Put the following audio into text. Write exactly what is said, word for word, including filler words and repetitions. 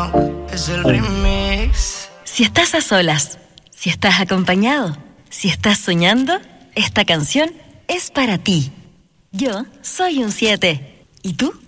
funk es el remix. Si estás a solas, si estás acompañado, si estás soñando, esta canción es para ti. Yo soy un siete. ¿Y tú?